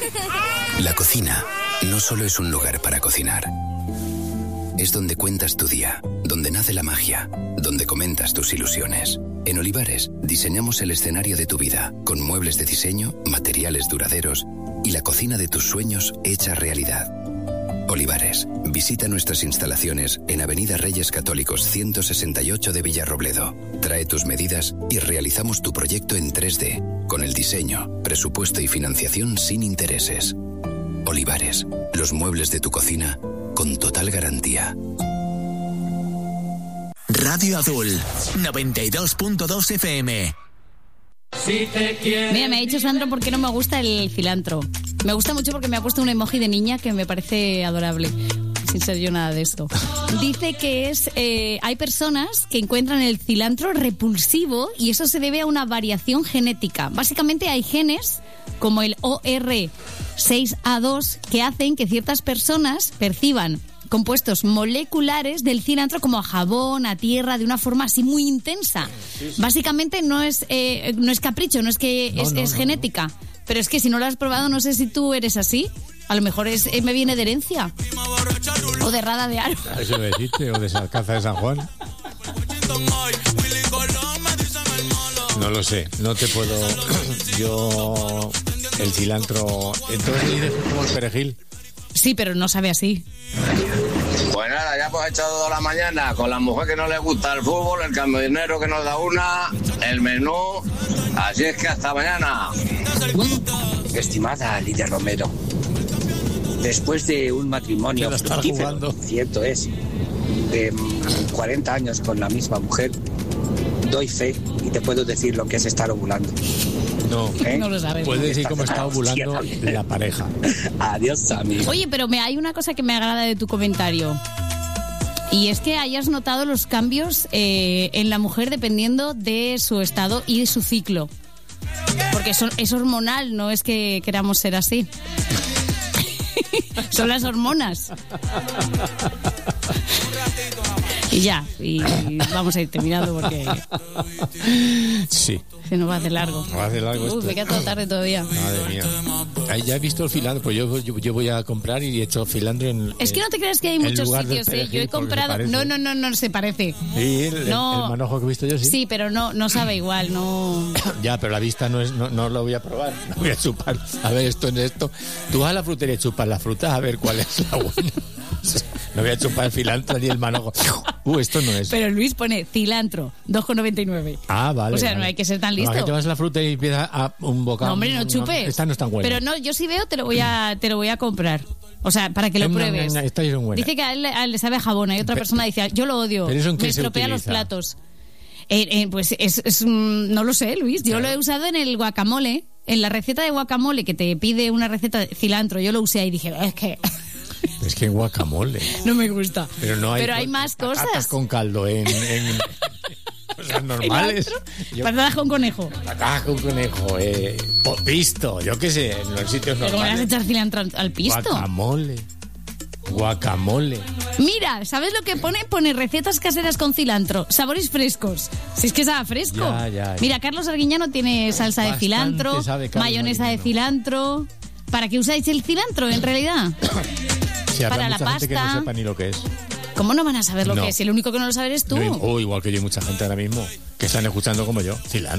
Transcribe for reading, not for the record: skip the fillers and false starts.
La cocina no solo es un lugar para cocinar. Es donde cuentas tu día, donde nace la magia, donde comentas tus ilusiones. En Olivares diseñamos el escenario de tu vida, con muebles de diseño, materiales duraderos y la cocina de tus sueños hecha realidad. Olivares, visita nuestras instalaciones en Avenida Reyes Católicos 168 de Villarrobledo. Trae tus medidas y realizamos tu proyecto en 3D, con el diseño, presupuesto y financiación sin intereses. Olivares, los muebles de tu cocina con total garantía. Radio Azul, 92.2 FM. Si te quieres... Mira, me ha dicho Sandro por qué no me gusta el cilantro. Me gusta mucho porque me ha puesto un emoji de niña que me parece adorable, sin ser yo nada de esto. Dice que hay personas que encuentran el cilantro repulsivo y eso se debe a una variación genética. Básicamente hay genes como el OR6A2 que hacen que ciertas personas perciban compuestos moleculares del cilantro como a jabón, a tierra, de una forma así muy intensa. Sí. Básicamente no es capricho, no es que es genética. Pero es que si no lo has probado, no sé si tú eres así. A lo mejor me viene de herencia. O de Rada de Aro. Eso me dijiste, o de Alcázar de San Juan. No lo sé, no te puedo... Yo... El cilantro... Entonces dices como el perejil. Sí, pero no sabe así. Pues nada, ya hemos echado toda la mañana con la mujer que no le gusta el fútbol, el camionero que nos da una, el menú. Así es que hasta mañana. Estimada Lidia Romero, después de un matrimonio fructífero, cierto es, de 40 años con la misma mujer, doy fe y te puedo decir lo que es estar ovulando. No, no lo sabes. Puedes decir cómo está ovulando la pareja. Adiós, amigo. Oye, pero hay una cosa que me agrada de tu comentario. Y es que hayas notado los cambios en la mujer dependiendo de su estado y de su ciclo. Porque es hormonal, no es que queramos ser así. Son las hormonas. Y ya, y vamos a ir terminando porque... Sí. Se nos va a hacer largo. Va a hacer largo esto. Me queda toda tarde todavía. Madre mía. Ahí ya he visto el cilantro, pues yo voy a comprar y he hecho cilantro en... Es que no te creas que hay muchos sitios, Yo he comprado... No se parece. Sí, el manojo que he visto yo, sí. Sí, pero no sabe igual, no... Ya, pero la vista no lo voy a probar. No voy a chupar. A ver, esto. Tú vas a la frutería y chupas las frutas a ver cuál es la buena. No voy a chupar el cilantro ni el manojo. Esto no es. Pero Luis pone cilantro, 2,99. Ah, vale. O sea, vale. No hay que ser tan listo. No, que te vas a la fruta y empiezas a un bocado. No, hombre, no chupes. Esta no es tan buena. Pero no, yo si veo te lo voy a comprar. O sea, para que lo pruebes. Esta es buena. Dice que a él le sabe a jabón. Hay otra persona que dice, yo lo odio. ¿Pero eso en qué me se estropea utiliza? los platos. Pues no lo sé, Luis. Yo lo he usado en el guacamole. En la receta de guacamole que te pide una receta de cilantro, yo lo usé y dije, es que en guacamole. No me gusta. Pero hay más cosas. Patatas con caldo en cosas normales. Patatas con conejo. Patatas con conejo, pisto, yo qué sé, en los sitios normales. ¿Pero cómo le vas a echar cilantro al pisto? Guacamole. Mira, ¿sabes lo que pone? Pone recetas caseras con cilantro, sabores frescos. Si es que sabe fresco. Ya. Mira, Carlos Arguiñano tiene salsa de cilantro, mayonesa de cilantro. ¿Para qué usáis el cilantro, en realidad? Si para la pasta. Que no sepa ni lo que es. ¿Cómo no van a saber lo que es? El único que no lo sabe eres tú. Igual que yo y mucha gente ahora mismo que están escuchando como yo. Cilantro.